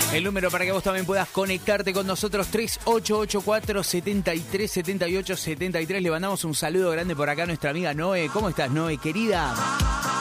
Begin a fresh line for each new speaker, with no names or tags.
El número para que vos también puedas conectarte con nosotros, 3884-7378-73. Le mandamos un saludo grande por acá a nuestra amiga Noé. ¿Cómo estás, Noé, querida?